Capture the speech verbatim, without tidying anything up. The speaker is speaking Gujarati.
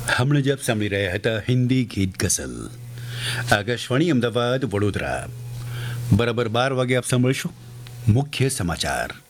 હમણાં જ આપ સાંભળી રહ્યા હતા હિન્દી ગીત ગઝલ આકાશવાણી અમદાવાદ વડોદરા. બરાબર બાર વાગે આપ સાંભળશો મુખ્ય સમાચાર.